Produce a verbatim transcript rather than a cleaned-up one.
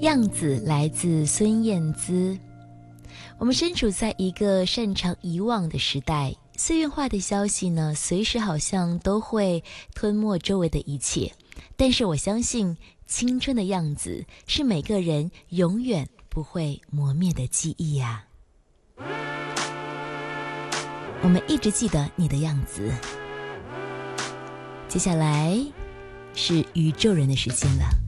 样子来自孙燕姿。我们身处在一个擅长遗忘的时代，碎片化的消息呢，随时好像都会吞没周围的一切。但是我相信，青春的样子是每个人永远不会磨灭的记忆呀、啊。我们一直记得你的样子。接下来是宇宙人的时间了。